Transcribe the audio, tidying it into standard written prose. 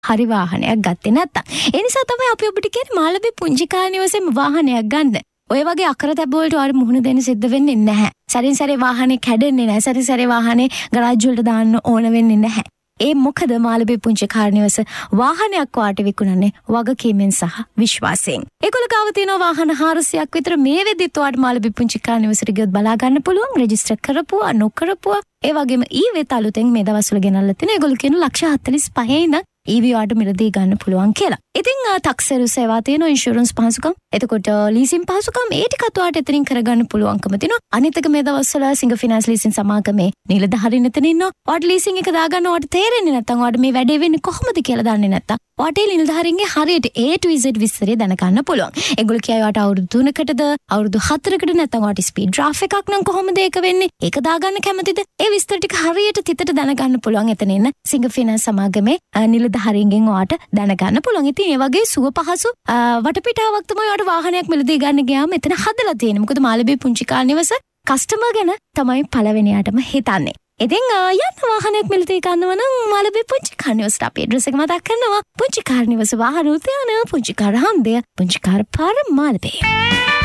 හරි වාහනයක් ගත්තේ නැත්තම්. ඒ නිසා තමයි අපි ඔබට කියන්නේ මාළඹේ පුංචි කාර්නිවසෙම වාහනයක් ගන්න. ඔය වගේ අකරතැබ්බ වලට ආර මුහුණ දෙන්න සිද්ධ වෙන්නේ නැහැ. සරින් සරේ වාහනේ කැඩෙන්නේ නැහැ. සරින් සරේ වාහනේ ගරාජ් වලට දාන්න ඕන වෙන්නේ නැහැ. ඒ මොකද මාළඹේ පුංචි කාර්නිවස වාහනයක් වාට විකුණන්නේ වගකීමෙන් සහ විශ්වාසයෙන්. ඒගොල්ලෝ ගාව තියෙන වාහන 400ක් විතර මේ වෙද්දිත් ඔයාලට මාළඹේ පුංචි කාර්නිවසට ගියොත් බලා ගන්න පුළුවන්. රෙජිස්ටර් කරපුවා නොකරපුවා. ඒ වගේම ඊවෙත් අලුතෙන් මේ දවස්වල ගෙනල්ලා තියෙන ඒගොල්ලෝ කියන 145 ඉඳන් EV වාට මිලදී ගන්න පුළුවන් කියලා. ඉතින් ටැක්සරු සේවා තියෙනවා, ඉන්ෂුරන්ස් පහසුකම්, එතකොට ලීසින් පහසුකම්, ඒ ටිකත් ඔයාලට එතනින් කරගන්න පුළුවන්කම තියෙනවා. අනිත් එක මේ දවස්වල සිංග ෆිනෑන්ස් ලීසින් සමාගමේ නිලධාරීන් එතන ඉන්නවා. ඔයාලට ලීසින් එක දාගන්න ඔයාලට තේරෙන්නේ නැත්නම් ඔයාලට මේ වැඩේ වෙන්නේ කොහොමද කියලා දන්නේ නැත්නම් ඔයාලට නිලධාරීන්ගේ හරියට A to Z විස්තරය දැනගන්න පුළුවන්. ඒගොල්ලෝ කියයි ඔයාලට අවුරුදු 3කටද අවුරුදු 4කටද නැත්නම් ඔයාලට ස්පීඩ් ඩ්‍රාෆ්ට් එකක් නම් කොහොමද ඒක වෙන්නේ? ඒක දාගන්න කැමතිද? ඒ විස්තර ටික හරියට තිතට දැනගන්න පුළුවන් එතන ඉන්න සිංග ෆිනෑන්ස් සමාගමේ නිලධාරීන්ගෙන් ඔයාලට දැනගන්න පුළුවන්. ඉතින් ඒ වගේ සුව පහසු වටපිටාවක් තමයි ඔයාලට වාහනයක් මිලදී ගන්න ගියාම එතන හදලා තියෙන්නේ. මොකද මාළඹේ පුංචි කාර්නිවස කස්ටමර් ගැන තමයි පළවෙනියටම හිතන්නේ. ඉතින් යන්න වාහනයක් මිලදී ගන්නවා නම් මාළඹේ පුංචි කාර්නිවසට අපේ ඇඩ්‍රස් එක මතක් කරනවා. පුංචි කාර්නිවස වාහන උද්‍යානය, පුංචි කාර් හන්දය, පුංචි කාර් පාර මාළඹේ.